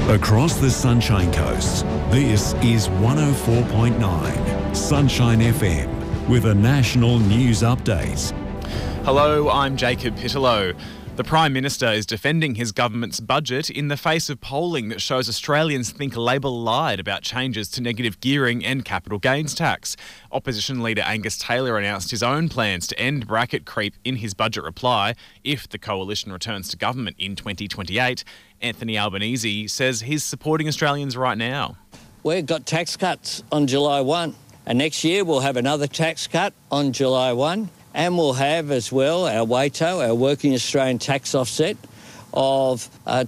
Across the Sunshine Coast, this is 104.9 Sunshine FM with a national news update. Hello, I'm Jacob Pittellow. The Prime Minister is defending his government's budget in the face of polling that shows Australians think Labor lied about changes to negative gearing and capital gains tax. Opposition leader Angus Taylor announced his own plans to end bracket creep in his budget reply if the coalition returns to government in 2028. Anthony Albanese says he's supporting Australians right now. We've got tax cuts on July 1, and next year we'll have another tax cut on July 1. And we'll have as well our WATO, our Working Australian Tax Offset, of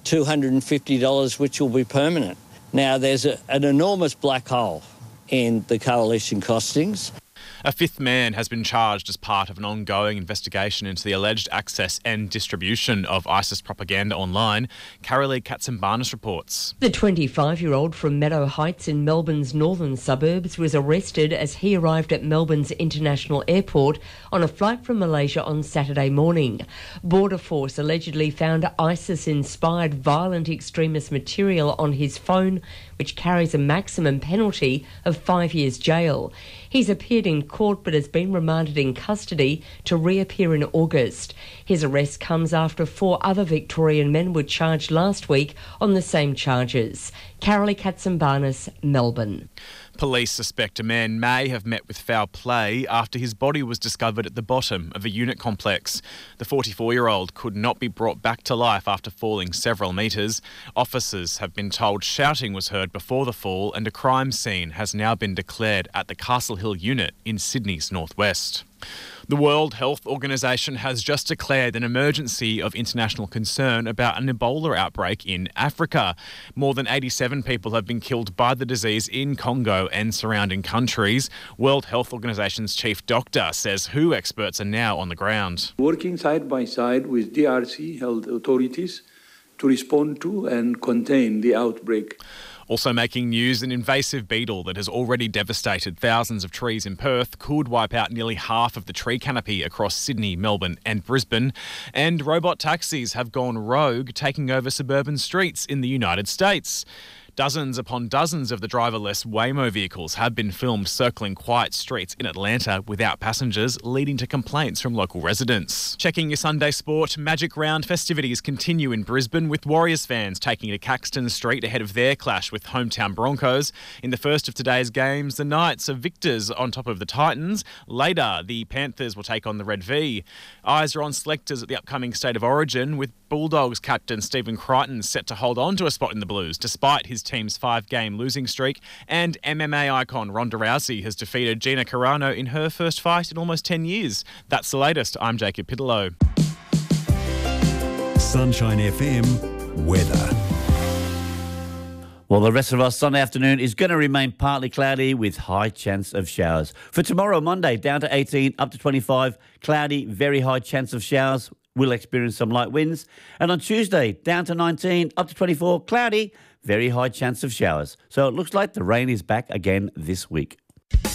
$250, which will be permanent. Now, there's an enormous black hole in the coalition costings. A fifth man has been charged as part of an ongoing investigation into the alleged access and distribution of ISIS propaganda online. Carolee Katsimbarnis reports. The 25-year-old from Meadow Heights in Melbourne's northern suburbs was arrested as he arrived at Melbourne's International Airport on a flight from Malaysia on Saturday morning. Border Force allegedly found ISIS-inspired violent extremist material on his phone, which carries a maximum penalty of 5 years jail. He's appeared in court but has been remanded in custody to reappear in August. His arrest comes after 4 other Victorian men were charged last week on the same charges. Carolee Katsimbarnis, Melbourne. Police suspect a man may have met with foul play after his body was discovered at the bottom of a unit complex. The 44-year-old could not be brought back to life after falling several metres. Officers have been told shouting was heard before the fall and a crime scene has now been declared at the Castle Hill unit in Sydney's northwest. The World Health Organization has just declared an emergency of international concern about an Ebola outbreak in Africa. More than 87 people have been killed by the disease in Congo and surrounding countries. World Health Organization's chief doctor says WHO experts are now on the ground. Working side by side with DRC health authorities to respond to and contain the outbreak. Also making news, an invasive beetle that has already devastated thousands of trees in Perth could wipe out nearly half of the tree canopy across Sydney, Melbourne and Brisbane. And robot taxis have gone rogue, taking over suburban streets in the United States. Dozens upon dozens of the driverless Waymo vehicles have been filmed circling quiet streets in Atlanta without passengers, leading to complaints from local residents. Checking your Sunday sport, Magic Round festivities continue in Brisbane, with Warriors fans taking to Caxton Street ahead of their clash with hometown Broncos. In the first of today's games, the Knights are victors on top of the Titans. Later, the Panthers will take on the Red V. Eyes are on selectors at the upcoming State of Origin, with Bulldogs captain Stephen Crichton set to hold on to a spot in the Blues despite his team's 5-game losing streak, and MMA icon Ronda Rousey has defeated Gina Carano in her first fight in almost 10 years. That's the latest. I'm Jacob Pittellow. Sunshine FM weather. Well, the rest of our Sunday afternoon is going to remain partly cloudy with high chance of showers. For tomorrow, Monday, down to 18, up to 25, cloudy, very high chance of showers. We'll experience some light winds. And on Tuesday, down to 19, up to 24, cloudy, very high chance of showers. So it looks like the rain is back again this week.